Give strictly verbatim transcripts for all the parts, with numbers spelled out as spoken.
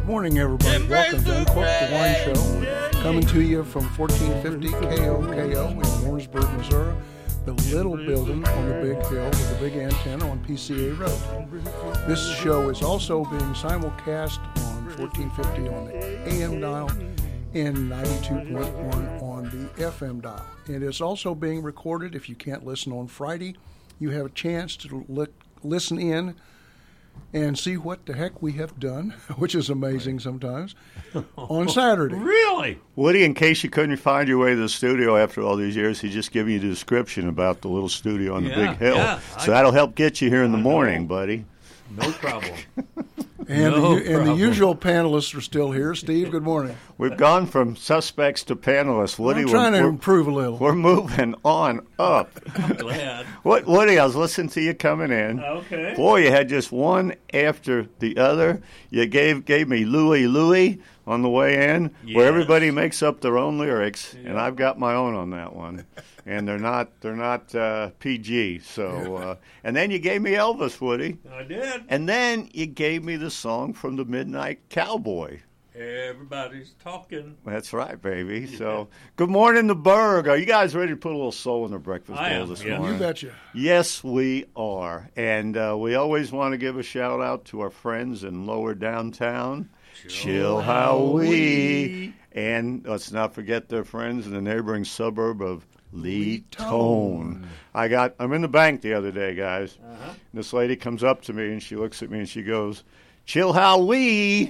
Morning, everybody. Welcome to Uncork the Wine Show. Coming to you from fourteen fifty K O K O in Warrensburg, Missouri. The little building on the big hill with the big antenna on P C A Road. This show is also being simulcast on fourteen fifty on the A M dial and ninety-two point one on the F M dial. It is also being recorded. If you can't listen on Friday, you have a chance to li- listen in and see what the heck we have done, which is amazing sometimes, on Saturday. Really? Woody, in case you couldn't find your way to the studio after all these years, he's just giving you the description about the little studio on yeah, the big hill. Yeah, so I, that'll help get you here in the I morning, know. buddy. No problem. And, no the, and the usual panelists are still here. Steve, good morning. We've gone from suspects to panelists. Woody, I'm trying we're, to we're, improve a little. We're moving on up. I'm glad. What, Woody, I was listening to you coming in. Okay. Boy, you had just one after the other. You gave gave me Louie Louie on the way in, Yes. where everybody makes up their own lyrics, Yeah. and I've got my own on that one. And they're not they're not uh, P G. So, uh, and then you gave me Elvis, Woody, I did. and then you gave me the song from the Midnight Cowboy. Everybody's talking. That's right, baby. So, good morning, the Berg. Are you guys ready to put a little soul in the breakfast I bowl am, this yeah. morning? You betcha. Yes, we are. And uh, we always want to give a shout out to our friends in lower downtown, Chilhowie. And let's not forget their friends in the neighboring suburb of Leetone. I got I'm in the bank the other day, guys. Uh-huh. This lady comes up to me and she looks at me and she goes, Chilhowie.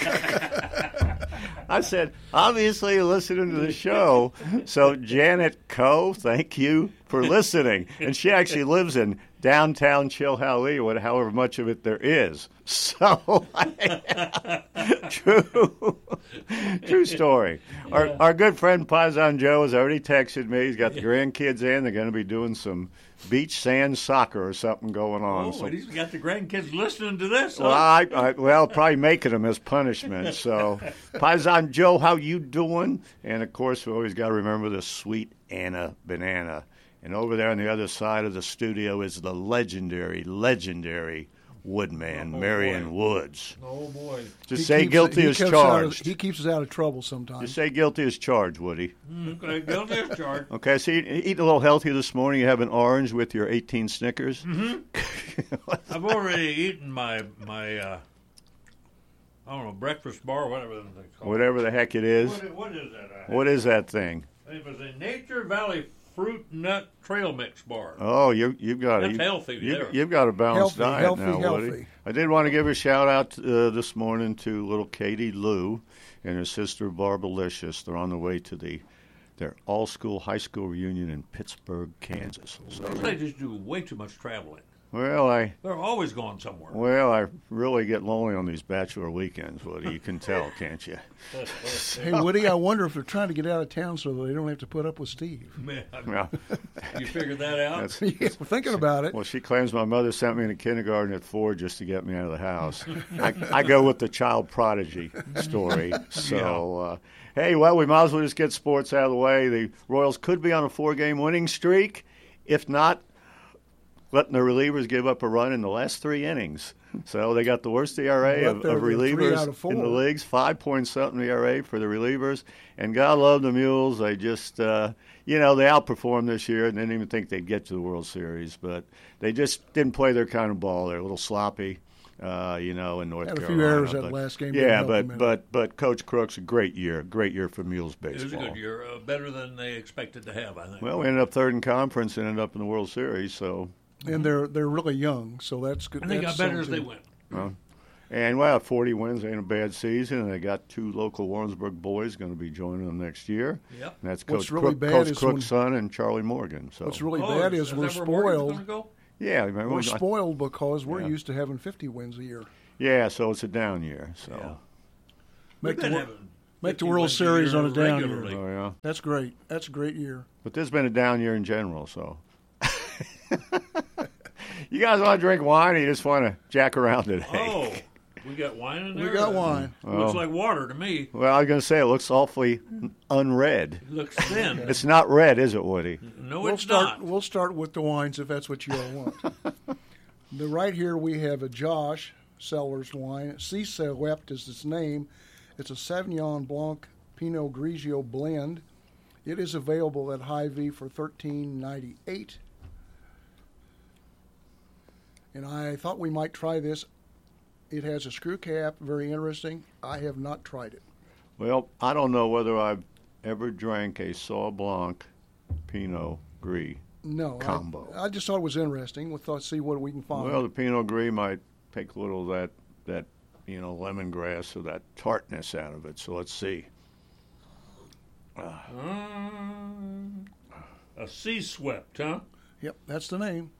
I said, obviously you're listening to the show. So Janet Coe, thank you for listening. And she actually lives in downtown Chilhowie, however much of it there is. So, true, true story. Yeah. Our our good friend Paisan Joe has already texted me. He's got the grandkids in. They're going to be doing some beach sand soccer or something going on. Oh, so, and he's got the grandkids listening to this. well, huh? I, I, well, probably making them as punishment. So, Paisan Joe, how you doing? And, of course, we always got to remember the sweet Anna Banana. And over there on the other side of the studio is the legendary, legendary Woodman, Oh, Marion boy. Woods. Oh, boy. Just He say keeps- guilty he as keeps out of- charged. he keeps us out of trouble sometimes. Just say guilty as charged, Woody. Okay, guilty as charged. Okay, so you eat a little healthy this morning. You have an orange with your eighteen Snickers. Mm-hmm. I've already eaten my, my uh, I don't know, breakfast bar, whatever it's called. Whatever the heck it is. What, what is that? I What is that thing? It was a Nature Valley Fruit Nut Trail Mix bar. Oh, you, you've got That's it. You, healthy you, there. You've got a balanced Healthy, diet healthy, now, healthy. Woody. I did want to give a shout out uh, this morning to little Katie Lou and her sister Barbalicious. They're on the way to the their all-school high school reunion in Pittsburgh, Kansas. So, They just do way too much traveling. well, I They're always going somewhere. well, I really get lonely on these bachelor weekends, Woody. You can tell, can't you? Hey, Woody, I wonder if they're trying to get out of town so that they don't have to put up with Steve. Man, Well, you figured that out? that's, Yeah, we're thinking about it. well, she claims my mother sent me into kindergarten at four just to get me out of the house. I, I go with the child prodigy story. So, uh, hey, well, we might as well just get sports out of the way. The Royals could be on a four-game winning streak. If not, letting the relievers give up a run in the last three innings. So they got the worst E R A Well, of, they're- of they're three relievers out of four. in the leagues. Five point something E R A for the relievers. And God love the Mules. They just, uh, you know, they outperformed this year and didn't even think they'd get to the World Series. But they just didn't play their kind of ball. They're a little sloppy, uh, you know, in North Had a few Carolina. errors that but, last game didn't Yeah, help them but any. but but Coach Crook's a great year. Great year for Mules It was a baseball. good year. Uh, better than they expected to have, I think. Well, we ended up third in conference and ended up in the World Series. So. And they're they're really young, so that's good. and they got that's better as they something. went. Well, and well, forty wins ain't a bad season, and they got two local Warrensburg boys going to be joining them next year. Yep. And that's What's Coach, really Crook, bad Coach is Crook's when- son and Charlie Morgan. So What's really Oh, bad is, is is we're that where Morgan's spoiled. gonna go? yeah, remember, We're spoiled because we're Yeah. used to having fifty wins a year. yeah, so it's a down year. So Yeah. Make We've the been wor- having make the fifty World wins Series year on a down year. regularly. oh yeah, That's great. That's a great year. but there's been a down year in general. So you guys want to drink wine, or you just want to jack around today? Oh, we got wine in We there? got wine. Looks Oh. like water to me. Well, I was going to say it looks awfully unread. It looks thin. It's not red, is it, Woody? no, We'll it's start. not. We'll start with the wines if that's what you all want. the right here we have a Josh Cellars wine. Cecept is its name. It's a Sauvignon Blanc Pinot Grigio blend. It is available at Hy-Vee for thirteen ninety-eight. And I thought we might try this. It has a screw cap, very interesting. I have not tried it. Well, I don't know whether I've ever drank a Sauv Blanc Pinot Gris no, combo. I, I just thought it was interesting. We thought, see what we can find. Well, the Pinot Gris might take a little of that, that you know, lemongrass or that tartness out of it. So let's see. Uh, um, a Cecept, huh? Yep, that's the name.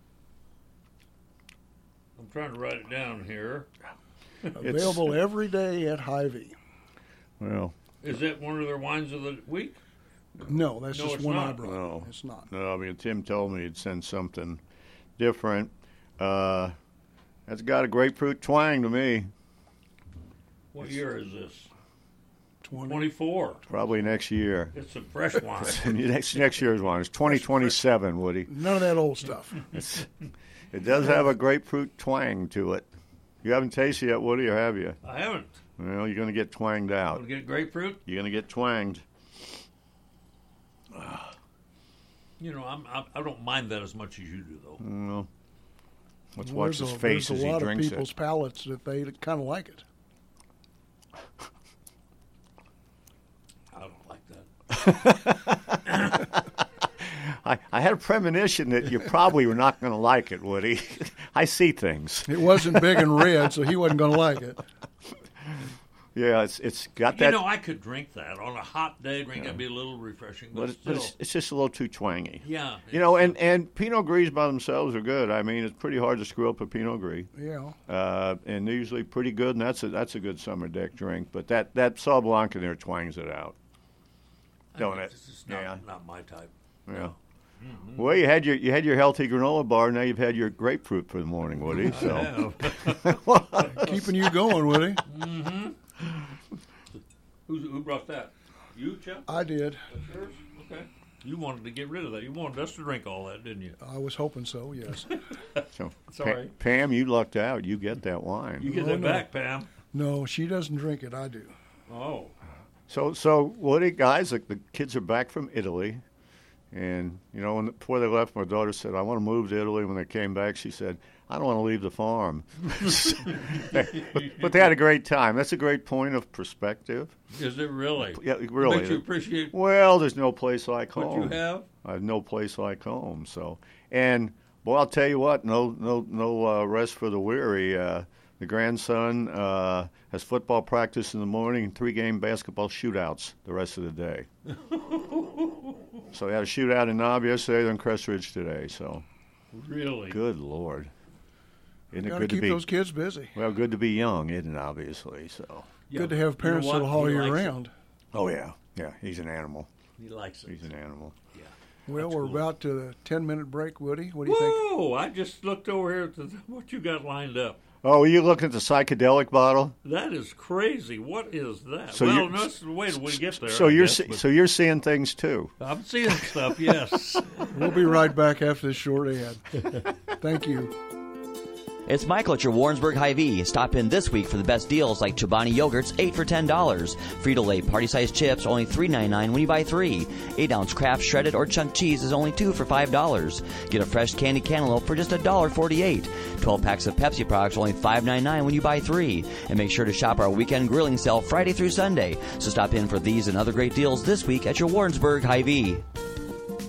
I'm trying to write it down here. Available every day at Hy-Vee. Well, is that one of their wines of the week? No, that's no, just it's one not. I brought. No, it's not. No, I mean, Tim told me he'd send something different. Uh, that's got a grapefruit twang to me. What it's, year is this? twenty twenty-four. Probably next year. It's a fresh wine. next next year's wine. It's twenty twenty-seven, Woody. None of that old stuff. It's, it does have a grapefruit twang to it. You haven't tasted it yet, Woody, or have you? I haven't. Well, you're going to get twanged out. Going to get grapefruit? You're going to get twanged. You know, I'm, I'm, I don't mind that as much as you do, though. Well, let's well, watch his a, face as he drinks it. There's a lot of people's palates that they kind of like it. I don't like that. I, I had a premonition that you probably were not going to like it, Woody. I see things. It wasn't big and red, so he wasn't going to like it. Yeah, it's it's got that. You know, I could drink that on a hot day. Drink Yeah. it'd be a little refreshing, but, But, it, but still, it's, it's just a little too twangy. yeah. You know, and, and Pinot Gris by themselves are good. I mean, it's pretty hard to screw up a Pinot Gris. Yeah. Uh, and they're usually pretty good, and that's a, that's a good summer deck drink. But that, that Sauv Blanc in there twangs it out. Don't I mean, it? This is not, Yeah. not my type. Yeah. No. Well, you had your you had your healthy granola bar. Now you've had your grapefruit for the morning, Woody. So Keeping you going, Woody. Mm-hmm. Who's, who brought that? You, Chuck? I did. That's yours? Okay. You wanted to get rid of that. You wanted us to drink all that, didn't you? I was hoping so, yes. So, Sorry. Pa- Pam, you lucked out. You get that wine. You get Oh, that no. back, Pam. No, she doesn't drink it. I do. Oh. So, so Woody, guys, the, the kids are back from Italy. And, you know, when, before they left, my daughter said, I want to move to Italy. When they came back, she said, I don't want to leave the farm. but, but they had a great time. That's a great point of perspective. Is it really? Yeah, really. Makes you appreciate Well, there's no place like what home. you have? I have no place like home. So, and, boy, I'll tell you what, no no, no uh, rest for the weary. Uh, the grandson uh, has football practice in the morning and three-game basketball shootouts the rest of the day. So they had a shootout in Knob yesterday, then Crest Ridge today. So, Really? good Lord, isn't it Got to good to keep be? those kids busy. Well, good to be young, isn't it? Obviously. So. Yeah. Good to have parents You know that'll what? haul He you likes it. around. Oh yeah, yeah. He's an animal. He likes it. He's an animal. Yeah. Well, That's we're cool. about to the ten-minute break, Woody. What do you think? Whoa! I just looked over here at the, what you got lined up. Oh, are you looking at the psychedelic bottle? That is crazy. What is that? So well, you're- no, that's the way we get there. So I you're guess, see, but so you're seeing things too. I'm seeing stuff. Yes. We'll be right back after this short ad. Thank you. It's Michael at your Warrensburg Hy-Vee. Stop in this week for the best deals like Chobani yogurts, eight for ten dollars. Frito-Lay party-sized chips, only three ninety-nine when you buy three. eight ounce Kraft shredded or chunk cheese is only two for five dollars. Get a fresh candy cantaloupe for just one dollar forty-eight. twelve packs of Pepsi products, only five ninety-nine when you buy three. And make sure to shop our weekend grilling sale Friday through Sunday. So stop in for these and other great deals this week at your Warrensburg Hy-Vee.